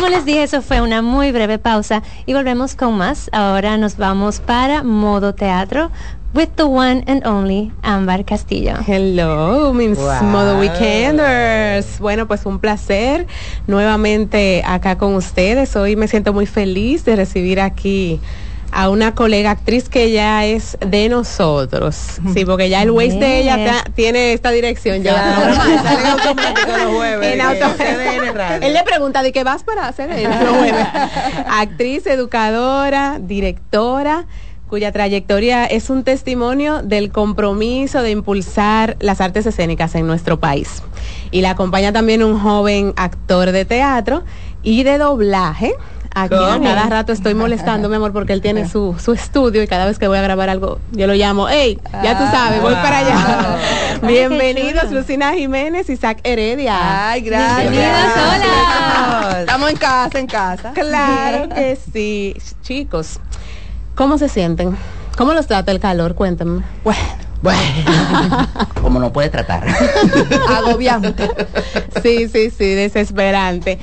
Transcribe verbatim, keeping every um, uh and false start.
como les dije, eso fue una muy breve pausa y volvemos con más. Ahora nos vamos para Modo Teatro with the one and only Ámbar Castillo. Hello, mis wow. Modo Weekenders. Bueno, pues un placer nuevamente acá con ustedes. Hoy me siento muy feliz de recibir aquí a una colega actriz que ya es de nosotros. Sí, porque ya el Waze yeah. de ella ta, tiene esta dirección. Ya claro, sale en automático los jueves. En automático. Él le pregunta de qué vas para hacer los jueves. Actriz, educadora, directora, cuya trayectoria es un testimonio del compromiso de impulsar las artes escénicas en nuestro país. Y la acompaña también un joven actor de teatro y de doblaje. Aquí a cada rato estoy molestando, mi amor, porque él tiene su, su estudio y cada vez que voy a grabar algo, yo lo llamo, hey, ya tú sabes, voy para allá. Bienvenidos, Lucina Jiménez y Isaac Heredia. Ay, gracias. Bienvenidos, hola. Estamos en casa, en casa. Claro que sí. Chicos, ¿cómo se sienten? ¿Cómo los trata el calor? Cuéntenme. Bueno. Bueno, como no puede tratar. Agobiante. Sí, sí, sí, desesperante.